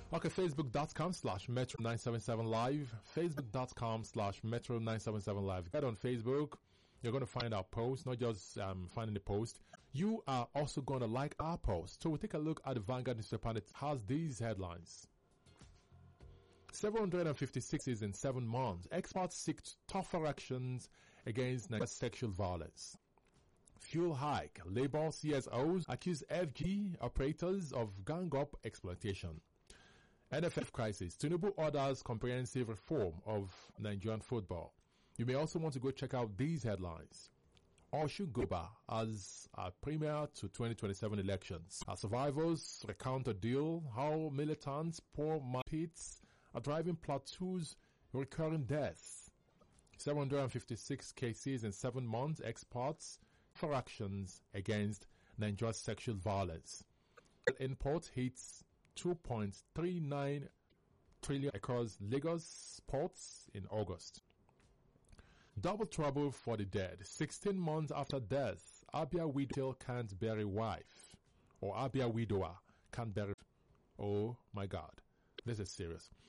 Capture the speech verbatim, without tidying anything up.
Okay, facebook.com slash Metro nine seven seven live. Facebook.com slash Metro nine seven seven live. Get on Facebook. You're going to find our post, not just um, finding the post. You are also going to like our post. So we'll take a look at the Vanguard newspaper, and it has these headlines. seven hundred fifty-six is in seven months. Experts seek tougher actions against sexual violence. Fuel hike. Labor C S Os accuse F G operators of gang-up exploitation. N F F crisis. Tinubu orders comprehensive reform of Nigerian football. You may also want to go check out these headlines. Oshu Goba as a premier to twenty twenty-seven elections. Our survivors recount a deal how militants pour pits are driving plateaus recurring deaths. seven hundred fifty-six cases in seven months. Exports for actions against Nigeria's sexual violence. Import hits two point three nine trillion across Lagos ports in August. Double trouble for the dead. sixteen months after death, Abia widow can't bury wife. Or Abia widower can't bury. Oh my God. This is serious.